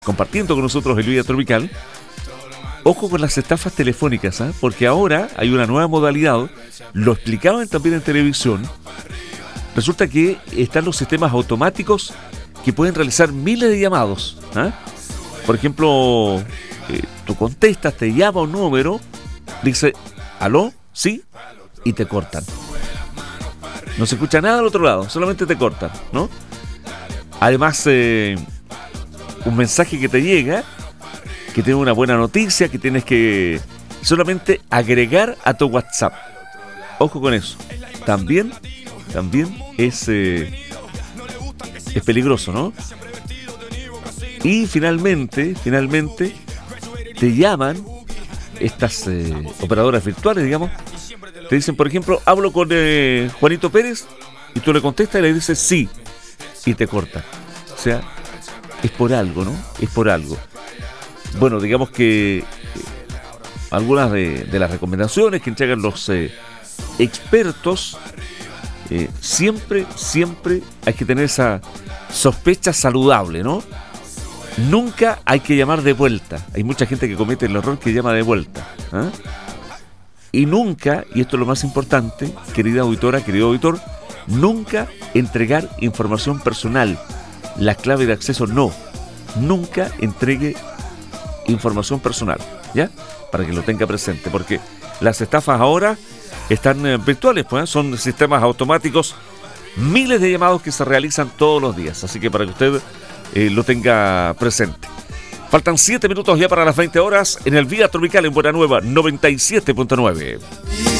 compartiendo con nosotros el Vía Tropical. Ojo con las estafas telefónicas, ¿eh? Porque ahora hay una nueva modalidad, lo explicaban también en televisión. Resulta que están los sistemas automáticos que pueden realizar miles de llamados, ¿eh? Por ejemplo, tú contestas, te llama un número, dice, ¿aló? ¿Sí? Y te cortan. No se escucha nada al otro lado, solamente te cortan, ¿no? Además, un mensaje que te llega, que tiene una buena noticia, que tienes que solamente agregar a tu WhatsApp. Ojo con eso. También es peligroso, ¿no? Y finalmente te llaman estas operadoras virtuales, digamos. Te dicen, por ejemplo, hablo con Juanito Pérez, y tú le contestas y le dices sí, y te cortan. O sea, es por algo, ¿no? Es por algo. Bueno, digamos que algunas de las recomendaciones que entregan los expertos, siempre hay que tener esa sospecha saludable, ¿no? Nunca hay que llamar de vuelta. Hay mucha gente que comete el error que llama de vuelta, ¿eh? Y nunca, y esto es lo más importante, querida auditora, querido auditor, nunca entregar información personal. La clave de acceso no. Nunca entregue información personal, ¿ya? Para que lo tenga presente, porque las estafas ahora están virtuales, pues, son sistemas automáticos, miles de llamados que se realizan todos los días, así que para que usted lo tenga presente. Faltan 7 minutos ya para las 20 horas en el Vía Tropical en Buena Nueva 97.9.